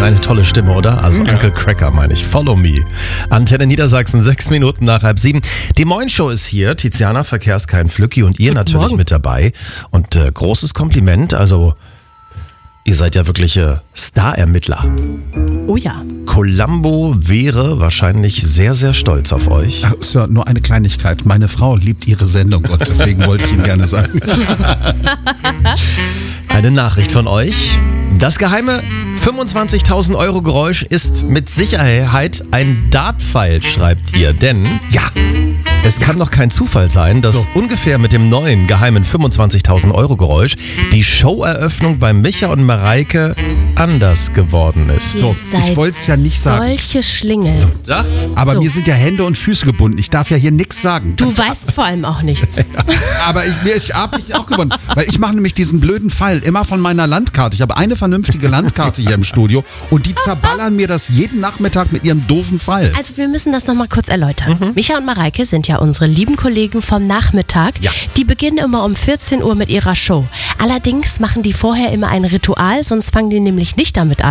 Eine tolle Stimme, oder? Also Uncle Cracker meine ich. Follow me. Antenne Niedersachsen, 6 Minuten nach 6:30. Die Moin-Show ist hier. Tiziana, Verkehrskein Flücki und ihr natürlich Morgen. mit dabei. Und großes Kompliment, also ihr seid ja wirkliche Star-Ermittler. Oh ja. Columbo wäre wahrscheinlich sehr, sehr stolz auf euch. Ach, Sir, nur eine Kleinigkeit. Meine Frau liebt Ihre Sendung und deswegen wollte ich Ihnen gerne sagen. Eine Nachricht von euch. Das geheime 25.000 Euro Geräusch ist mit Sicherheit ein Dartpfeil, schreibt ihr. Denn Ja, es kann doch kein Zufall sein, dass ungefähr mit dem neuen geheimen 25.000 Euro Geräusch die Showeröffnung bei Micha und Mareike anders geworden ist. so, ich Seid wollte es ja nicht sagen. Solche Schlingel. Ja? Aber So. mir sind ja Hände und Füße gebunden. Ich darf ja hier nichts sagen. Du weißt vor allem auch nichts. Aber ich habe mich auch gewonnen. Weil ich mache nämlich diesen blöden Pfeil immer von meiner Landkarte. Ich habe eine vernünftige Landkarte hier im Studio und die zerballern mir das jeden Nachmittag mit ihrem doofen Pfeil. Also wir müssen das nochmal kurz erläutern. Micha und Mareike sind ja unsere lieben Kollegen vom Nachmittag. Ja. Die beginnen immer um 14 Uhr mit ihrer Show. Allerdings machen die vorher immer ein Ritual, sonst fangen die nämlich nicht damit an.